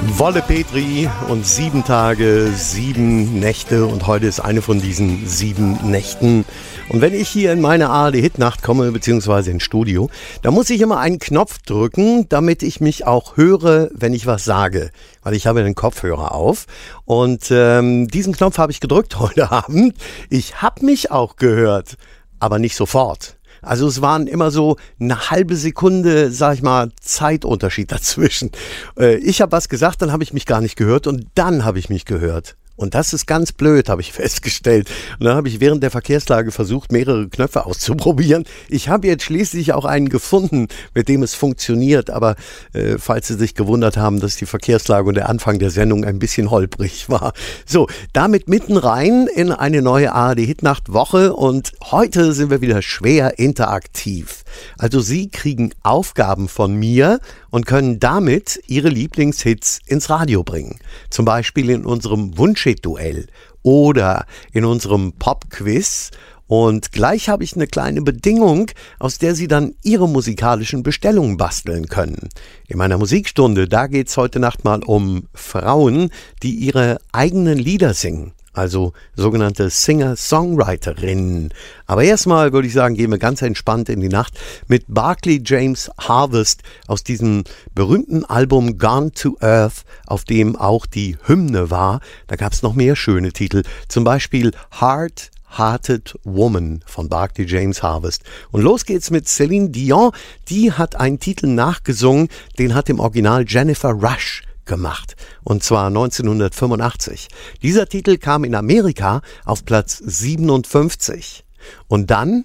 Wolle Petri und 7 Tage, 7 Nächte und heute ist eine von diesen 7 Nächten. Und wenn ich hier in meine ARD-Hitnacht komme, beziehungsweise ins Studio, da muss ich immer einen Knopf drücken, damit ich mich auch höre, wenn ich was sage. Weil ich habe den Kopfhörer auf und diesen Knopf habe ich gedrückt heute Abend. Ich habe mich auch gehört, aber nicht sofort. Also es waren immer so eine halbe Sekunde, sag ich mal, Zeitunterschied dazwischen. Ich habe was gesagt, dann habe ich mich gar nicht gehört und dann habe ich mich gehört. Und das ist ganz blöd, habe ich festgestellt. Und dann habe ich während der Verkehrslage versucht, mehrere Knöpfe auszuprobieren. Ich habe jetzt schließlich auch einen gefunden, mit dem es funktioniert. Aber falls Sie sich gewundert haben, dass die Verkehrslage und der Anfang der Sendung ein bisschen holprig war. So, damit mitten rein in eine neue ARD-Hitnacht-Woche. Und heute sind wir wieder schwer interaktiv. Also Sie kriegen Aufgaben von mir und können damit Ihre Lieblingshits ins Radio bringen. Zum Beispiel in unserem Wunschhit-Duell oder in unserem Pop-Quiz. Und gleich habe ich eine kleine Bedingung, aus der Sie dann Ihre musikalischen Bestellungen basteln können. In meiner Musikstunde, da geht es heute Nacht mal um Frauen, die ihre eigenen Lieder singen. Also sogenannte Singer-Songwriterinnen. Aber erstmal würde ich sagen, gehen wir ganz entspannt in die Nacht mit Barclay James Harvest aus diesem berühmten Album Gone to Earth, auf dem auch die Hymne war. Da gab es noch mehr schöne Titel, zum Beispiel Heart-Hearted Woman von Barclay James Harvest. Und los geht's mit Celine Dion. Die hat einen Titel nachgesungen, den hat im Original Jennifer Rush gemacht. Und zwar 1985. Dieser Titel kam in Amerika auf Platz 57. Und dann,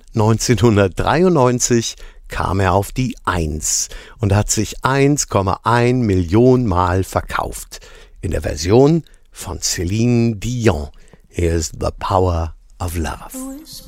1993, kam er auf die 1 und hat sich 1,1 Millionen Mal verkauft. In der Version von Celine Dion. Here's the Power of Love.